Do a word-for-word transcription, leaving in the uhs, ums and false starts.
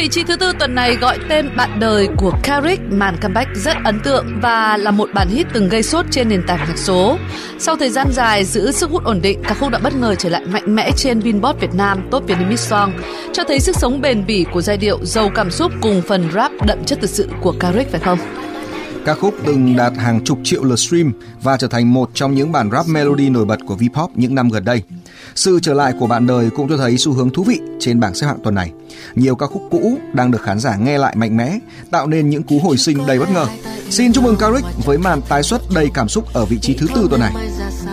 Vị trí thứ tư tuần này gọi tên Bạn đời của Carrick, màn comeback rất ấn tượng và là một bản hit từng gây sốt trên nền tảng nhạc số. Sau thời gian dài giữ sức hút ổn định, ca khúc đã bất ngờ trở lại mạnh mẽ trên Billboard Việt Nam Top Vietnamese Song, cho thấy sức sống bền bỉ của giai điệu giàu cảm xúc cùng phần rap đậm chất thực sự của Carrick, phải không? Ca khúc từng đạt hàng chục triệu lượt stream và trở thành một trong những bản rap melody nổi bật của V-pop những năm gần đây. Sự trở lại của Bạn đời cũng cho thấy xu hướng thú vị trên bảng xếp hạng tuần này. Nhiều ca khúc cũ đang được khán giả nghe lại mạnh mẽ, tạo nên những cú hồi sinh đầy bất ngờ. Xin chúc mừng Carrick với màn tái xuất đầy cảm xúc ở vị trí thứ tư tuần này.